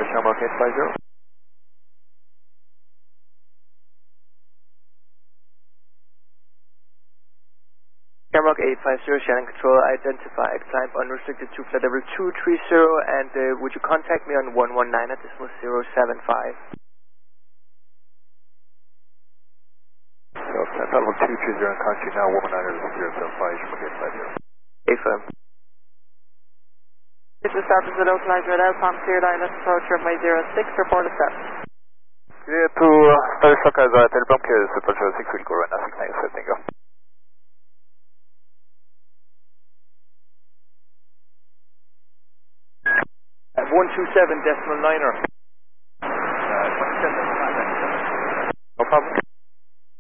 Shamrock 850. Shamrock 850, Shannon Control, identified, climb unrestricted to flight level 230, and would you contact me on 119 at decimal 075? So, flight level 230 in country now, 119 at 075, Shamrock 850. Affirm. This is Starbucks the localizer at Alpine, cleared island, approach runway 06, report a set. Clear to Starbucks as a telephone case, approach 6 will go run 697, thank you. 127.9er. 27. No problem.